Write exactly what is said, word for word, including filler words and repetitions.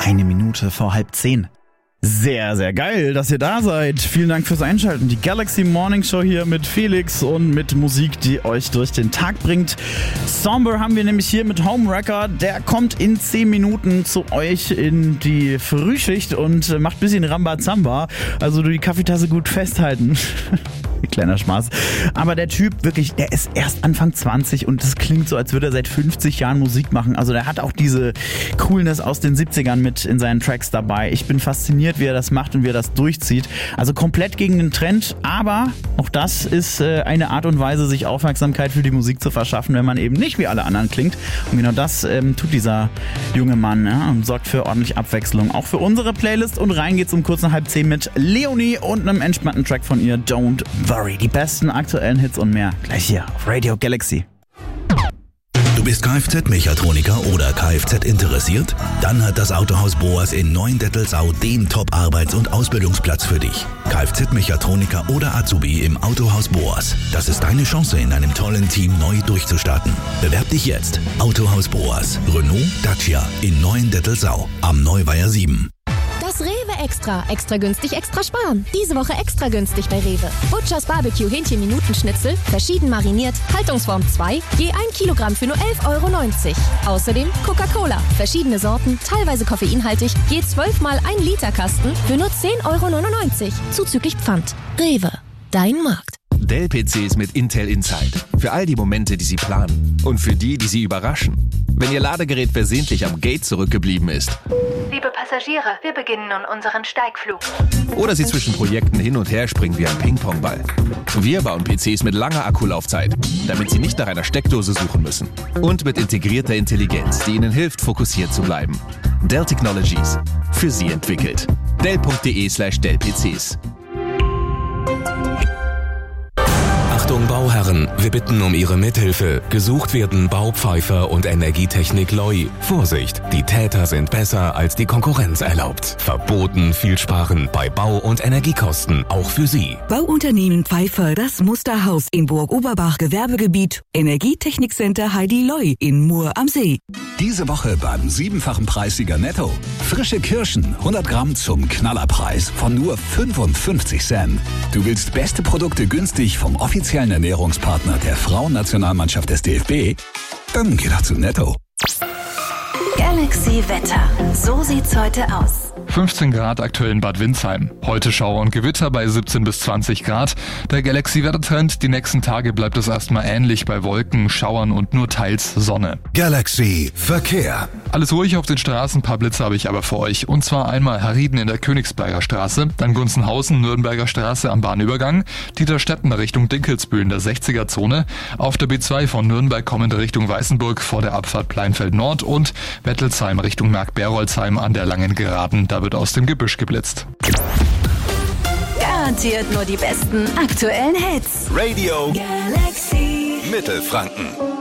Eine Minute vor halb zehn. Sehr, sehr geil, dass ihr da seid. Vielen Dank fürs Einschalten. Die Galaxy Morning Show hier mit Felix und mit Musik, die euch durch den Tag bringt. Somber haben wir nämlich hier mit Homewrecker. Der kommt in zehn Minuten zu euch in die Frühschicht und macht ein bisschen Rambazamba. Also du die Kaffeetasse gut festhalten. Kleiner Spaß. Aber der Typ, wirklich, der ist erst Anfang zwanzig und es klingt so, als würde er seit fünfzig Jahren Musik machen. Also der hat auch diese Coolness aus den siebzigern mit in seinen Tracks dabei. Ich bin fasziniert, wie er das macht und wie er das durchzieht. Also komplett gegen den Trend, aber auch das ist äh, eine Art und Weise, sich Aufmerksamkeit für die Musik zu verschaffen, wenn man eben nicht wie alle anderen klingt. Und genau das ähm, tut dieser junge Mann, ja, und sorgt für ordentlich Abwechslung. Auch für unsere Playlist. Und rein geht's um kurz nach halb zehn mit Leonie und einem entspannten Track von ihr, Don't Worry. Die besten aktuellen Hits und mehr gleich hier auf Radio Galaxy. Du bist Kfz-Mechatroniker oder Kfz interessiert? Dann hat das Autohaus Boas in Neuendettelsau den Top-Arbeits- und Ausbildungsplatz für dich. Kfz-Mechatroniker oder Azubi im Autohaus Boas. Das ist deine Chance, in einem tollen Team neu durchzustarten. Bewerb dich jetzt. Autohaus Boas. Renault Dacia in Neuendettelsau am Neuweiher sieben. Das Rewe Extra. Extra günstig, extra sparen. Diese Woche extra günstig bei Rewe. Butchers Barbecue Hähnchen-Minuten-Schnitzel, verschieden mariniert, Haltungsform zwei, je ein Kilogramm für nur elf Euro neunzig. Außerdem Coca-Cola, verschiedene Sorten, teilweise koffeinhaltig, je zwölf mal ein Liter Kasten für nur zehn Euro neunundneunzig. Zuzüglich Pfand. Rewe. Dein Markt. Dell-P Cs mit Intel Inside. Für all die Momente, die Sie planen. Und für die, die Sie überraschen. Wenn Ihr Ladegerät versehentlich am Gate zurückgeblieben ist. Liebe Passagiere, wir beginnen nun unseren Steigflug. Oder Sie zwischen Projekten hin und her springen wie ein Ping-Pong-Ball. Wir bauen P Cs mit langer Akkulaufzeit, damit Sie nicht nach einer Steckdose suchen müssen. Und mit integrierter Intelligenz, die Ihnen hilft, fokussiert zu bleiben. Dell Technologies. Für Sie entwickelt. Dell.de slash Dell-PCs. Achtung Bauherren, wir bitten um Ihre Mithilfe. Gesucht werden Baupfeifer und Energietechnik Loi. Vorsicht, die Täter sind besser als die Konkurrenz erlaubt. Verboten viel sparen bei Bau- und Energiekosten, auch für Sie. Bauunternehmen Pfeiffer, das Musterhaus in Burg-Oberbach Gewerbegebiet. Energietechnikcenter Heidi Loi in Mur am See. Diese Woche beim siebenfachen Preissieger Netto. Frische Kirschen, hundert Gramm zum Knallerpreis von nur fünfundfünfzig Cent. Du willst beste Produkte günstig vom offiziellen Ernährungspartner der Frauennationalmannschaft des D F B? Dann geh doch zu Netto. Galaxy Wetter. So sieht's heute aus. fünfzehn Grad aktuell in Bad Windsheim. Heute Schauer und Gewitter bei siebzehn bis zwanzig Grad. Der Galaxy-Wettertrend, die nächsten Tage bleibt es erstmal ähnlich bei Wolken, Schauern und nur teils Sonne. Galaxy Verkehr. Alles ruhig auf den Straßen, ein paar Blitze habe ich aber für euch. Und zwar einmal Harrieden in der Königsberger Straße, dann Gunzenhausen, Nürnberger Straße am Bahnübergang, Dieterstetten Richtung Dinkelsbühl in der sechziger-Zone, auf der B zwei von Nürnberg kommend Richtung Weißenburg vor der Abfahrt Pleinfeld Nord und Wettelsheim Richtung Mark-Berolzheim an der Langen Geraden. Da wird aus dem Gebüsch geblitzt. Garantiert nur die besten aktuellen Hits. Radio Galaxy Mittelfranken.